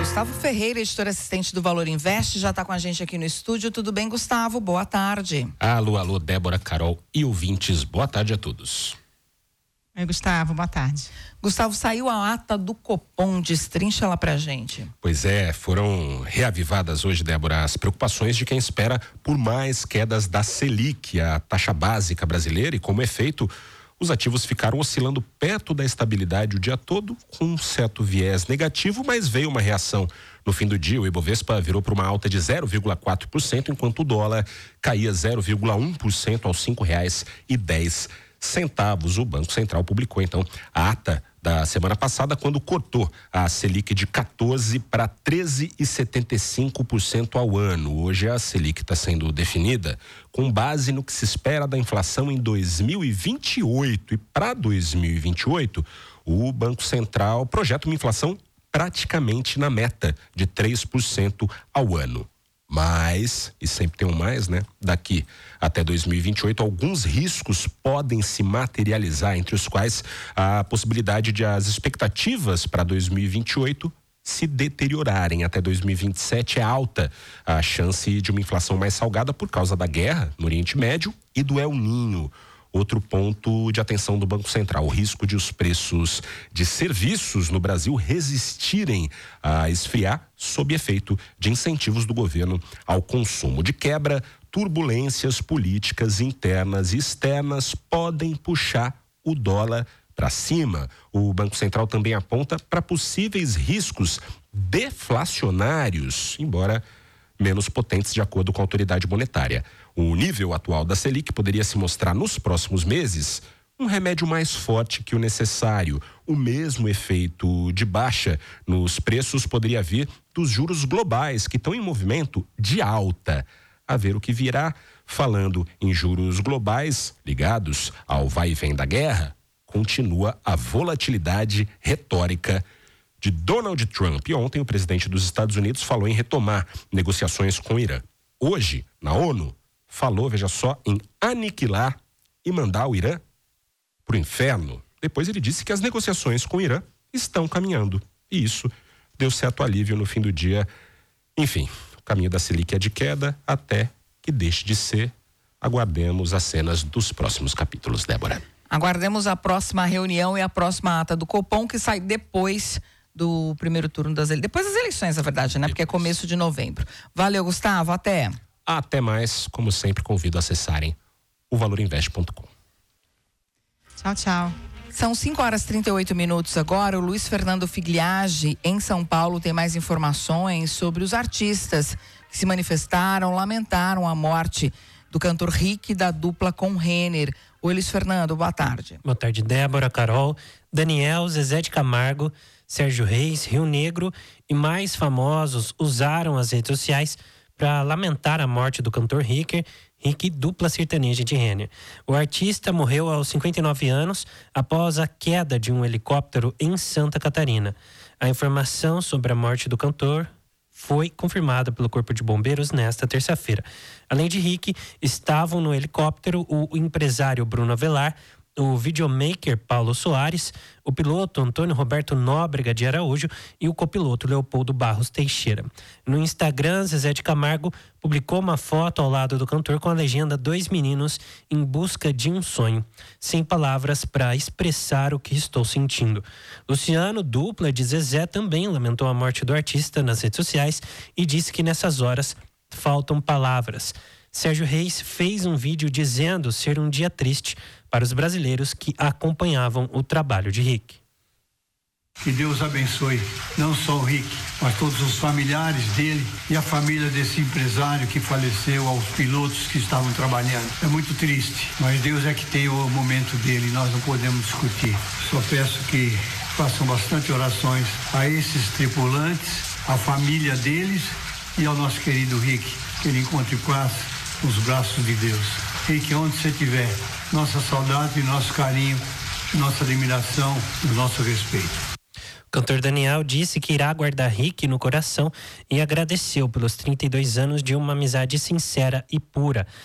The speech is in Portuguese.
Gustavo Ferreira, editor assistente do Valor Invest, já está com a gente aqui no estúdio. Tudo bem, Gustavo? Boa tarde. Alô, Débora, Carol e ouvintes. Boa tarde a todos. Oi, Gustavo, boa tarde. Gustavo, saiu a ata do Copom, destrincha ela pra gente. Pois é, foram reavivadas hoje, Débora, as preocupações de quem espera por mais quedas da Selic, a taxa básica brasileira, e como efeito, os ativos ficaram oscilando perto da estabilidade o dia todo, com um certo viés negativo, mas veio uma reação. No fim do dia, o Ibovespa virou para uma alta de 0,4%, enquanto o dólar caía 0,1% aos R$ 5,10. O Banco Central publicou, então, a ata da semana passada, quando cortou a Selic de 14% para 13,75% ao ano. Hoje a Selic está sendo definida com base no que se espera da inflação em 2028. E para 2028, o Banco Central projeta uma inflação praticamente na meta de 3% ao ano. Mas, e sempre tem um mais, né? Daqui até 2028, alguns riscos podem se materializar, entre os quais a possibilidade de as expectativas para 2028 se deteriorarem. Até 2027 é alta a chance de uma inflação mais salgada por causa da guerra no Oriente Médio e do El Niño. Outro ponto de atenção do Banco Central, o risco de os preços de serviços no Brasil resistirem a esfriar sob efeito de incentivos do governo ao consumo. De quebra, turbulências políticas internas e externas podem puxar o dólar para cima. O Banco Central também aponta para possíveis riscos deflacionários, embora menos potentes de acordo com a autoridade monetária. O nível atual da Selic poderia se mostrar nos próximos meses um remédio mais forte que o necessário. O mesmo efeito de baixa nos preços poderia vir dos juros globais, que estão em movimento de alta. A ver o que virá. Falando em juros globais ligados ao vai e vem da guerra, continua a volatilidade retórica de Donald Trump. E ontem o presidente dos Estados Unidos falou em retomar negociações com o Irã. Hoje, na ONU, falou, veja só, em aniquilar e mandar o Irã para o inferno. Depois ele disse que as negociações com o Irã estão caminhando. E isso deu certo alívio no fim do dia. Enfim, o caminho da Selic é de queda até que deixe de ser. Aguardemos as cenas dos próximos capítulos, Débora. Aguardemos a próxima reunião e a próxima ata do Copom, que sai depois do primeiro turno depois das eleições, na verdade, né? Porque é começo de novembro. Valeu, Gustavo, até. Até mais, como sempre, convido a acessarem o valorinvest.com. Tchau. São 5h38 agora. O Luiz Fernando Figliage, em São Paulo, tem mais informações sobre os artistas que se manifestaram, lamentaram a morte do cantor Rick da dupla com Renner. Oi, Luiz Fernando, boa tarde. Boa tarde, Débora, Carol, Daniel, Zezé de Camargo, Sérgio Reis, Rio Negro e mais famosos usaram as redes sociais para lamentar a morte do cantor Rick, dupla sertaneja de Renner. O artista morreu aos 59 anos após a queda de um helicóptero em Santa Catarina. A informação sobre a morte do cantor foi confirmada pelo Corpo de Bombeiros nesta terça-feira. Além de Rick, estavam no helicóptero o empresário Bruno Avelar, o videomaker Paulo Soares, o piloto Antônio Roberto Nóbrega de Araújo e o copiloto Leopoldo Barros Teixeira. No Instagram, Zezé de Camargo publicou uma foto ao lado do cantor com a legenda "Dois meninos em busca de um sonho", sem palavras para expressar o que estou sentindo. Luciano, dupla de Zezé, também lamentou a morte do artista nas redes sociais e disse que nessas horas faltam palavras. Sérgio Reis fez um vídeo dizendo ser um dia triste para os brasileiros que acompanhavam o trabalho de Rick. Que Deus abençoe não só o Rick, mas todos os familiares dele e a família desse empresário que faleceu, aos pilotos que estavam trabalhando. É muito triste, mas Deus é que tem o momento dele, nós não podemos discutir. Só peço que façam bastante orações a esses tripulantes, à família deles e ao nosso querido Rick, que ele encontre paz nos braços de Deus. Rick, onde você estiver, nossa saudade, nosso carinho, nossa admiração e o nosso respeito. O cantor Daniel disse que irá guardar Rick no coração e agradeceu pelos 32 anos de uma amizade sincera e pura.